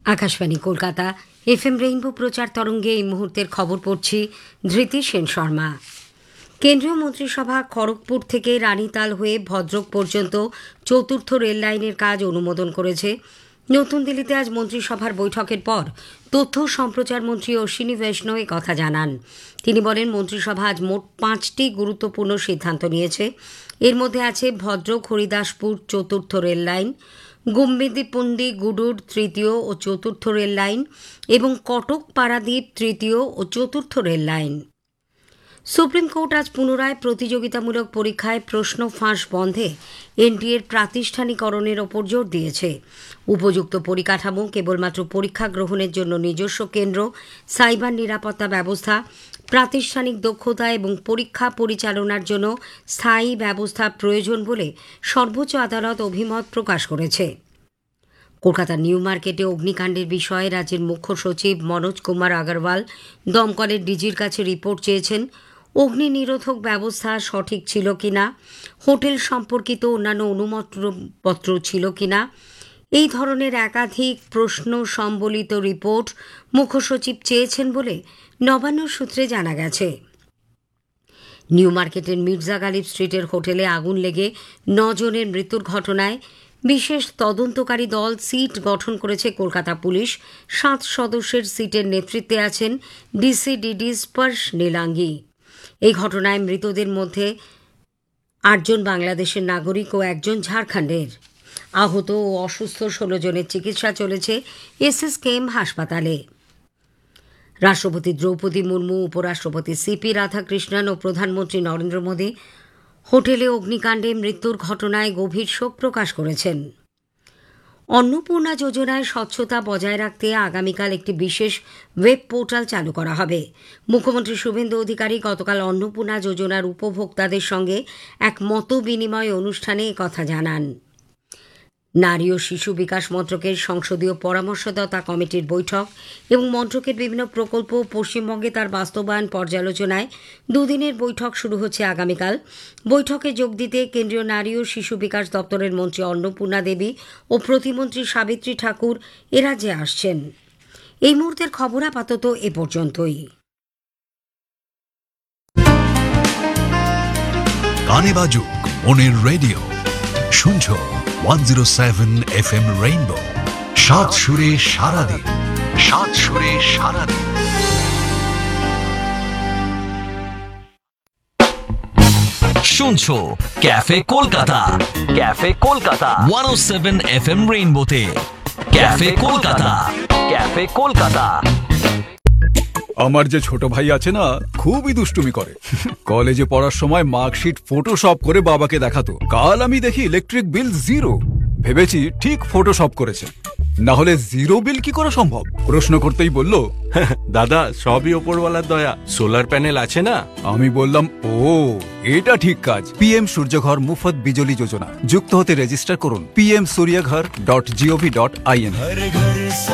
Akashvani Kolkata FM rainbow প্রচার তরঙ্গে এই মুহূর্তের খবর পড়ছি ধৃতি সেন শর্মা। কেন্দ্রীয় মন্ত্রিসভা খড়গপুর থেকে রানীতাল হয়ে ভদ্রক পর্যন্ত চতুর্থ রেল লাইনের কাজ অনুমোদন করেছে। নতুন দিল্লিতে আজ মন্ত্রিসভার বৈঠকের পর তথ্য সম্প্রচার মন্ত্রী অশ্বিনী বৈষ্ণব কথা জানান। তিনি বলেন, মন্ত্রিসভা আজ মোট 5টি গুরুত্বপূর্ণ সিদ্ধান্ত নিয়েছে। এর মধ্যে আছে ভদ্রক হরিদাসপুর চতুর্থ রেল লাইন, গুম্বিদিপুন্ডি গুডুর তৃতীয় ও চতুর্থ রেল লাইন এবং কটক পারাদ্বীপ তৃতীয় ও চতুর্থ রেল লাইন। সুপ্রিম কোর্ট আজ পুনরায় প্রতিযোগিতামূলক পরীক্ষায় প্রশ্ন ফাঁস বন্ধে এনটিএর প্রাতিষ্ঠানিকরণের ওপর জোর দিয়েছে। উপযুক্ত পরিকাঠামো, কেবলমাত্র পরীক্ষা গ্রহণের জন্য নিজস্ব কেন্দ্র, সাইবার নিরাপত্তা ব্যবস্থা, প্রাতিষ্ঠানিক দক্ষতা এবং পরীক্ষা পরিচালনার জন্য স্থায়ী ব্যবস্থা প্রয়োজন বলে সর্বোচ্চ আদালত অভিমত প্রকাশ করেছে। কলকাতার নিউ মার্কেটে অগ্নিকাণ্ডের বিষয়ে রাজ্যের মুখ্য সচিব মনোজ কুমার আগরওয়াল দমকলের ডিজির কাছে রিপোর্ট চেয়েছেন। অগ্নি নিরোধক ব্যবস্থা সঠিক ছিল কিনা, হোটেল সম্পর্কিত অন্যান্য অনুমতিপত্র ছিল কিনা, এই ধরনের একাধিক প্রশ্ন সম্বলিত রিপোর্ট মুখ্য সচিব চেয়েছেন বলে নবান্ন সূত্রে জানা গেছে। নিউ মার্কেটের মির্জা গালিব স্ট্রিটের হোটেলে আগুন লেগে 9 জনের মৃত্যুর ঘটনায় বিশেষ তদন্তকারী দল সিট গঠন করেছে কলকাতা পুলিশ। 7 সদস্যের সিটের নেতৃত্বে আছেন ডিসিডিডি স্পর্শ নীলাঙ্গী। এই ঘটনায় মৃতদের মধ্যে 8 জন বাংলাদেশের নাগরিক ও 1 জন ঝাড়খণ্ডের। আহত ও অসুস্থ 16 জনের চিকিৎসা চলেছে SSKM হাসপাতালে। রাষ্ট্রপতি দ্রৌপদী মুর্মু, উপরাষ্ট্রপতি সিপি রাধাকৃষ্ণন ও প্রধানমন্ত্রী নরেন্দ্র মোদী হোটেলে অগ্নিকাণ্ডে মৃত্যুর ঘটনায় গভীর শোক প্রকাশ করেছেন। অন্নপূর্ণা যোজনায় স্বচ্ছতা বজায় রাখতে আগামীকাল একটি বিশেষ ওয়েব পোর্টাল চালু করা হবে। মুখ্যমন্ত্রী শুভেন্দু অধিকারী গতকাল অন্নপূর্ণা যোজনার উপভোক্তাদের সঙ্গে এক মত বিনিময় অনুষ্ঠানে একথা জানান। নারী ও শিশু বিকাশ মন্ত্রকের সংসদীয় পরামর্শদাতা কমিটির বৈঠক এবং মন্ত্রকের বিভিন্ন প্রকল্প পশ্চিমবঙ্গে তার বাস্তবায়ন পর্যালোচনায় 2 দিনের বৈঠক শুরু হচ্ছে আগামীকাল। বৈঠকে যোগ দিতে কেন্দ্রীয় নারী ও শিশু বিকাশ দপ্তরের মন্ত্রী অন্নপূর্ণা দেবী ও প্রতিমন্ত্রী সাবিত্রী ঠাকুর এ রাজ্যে আসছেন। এই মুহূর্তের খবর আপাতত এ পর্যন্তই। গানে বাজুক মনের রেডিও, শুনছো 107 FM রেইনবো। 7 সুরে সারাদিন, 7 সুরে সারাদিন। শুনছো cafe Kolkata, cafe Kolkata 107 FM রেইনবোতে। Cafe Kolkata, cafe Kolkata. আমার যে ছোট ভাই আছে না, খুবই দুষ্টুমি করে। কলেজে পড়ার সময় মার্কশিট ফটোশপ করে বাবাকে দেখাতো। কাল আমি দেখি ইলেকট্রিক বিল 0। ভেবেছি ঠিক ফটোশপ করেছে, না হলে 0 বিল কি করে সম্ভব? প্রশ্ন করতেই বলল, দাদা সবই ওপরওয়ালার দয়া, সোলার প্যানেল আছে না। আমি বললাম, ও এটা ঠিক কাজ। PM সূর্যঘর মুফত বিজলি যোজনা যুক্ত হতে রেজিস্টার করুন pmsuryaghar.gov.in।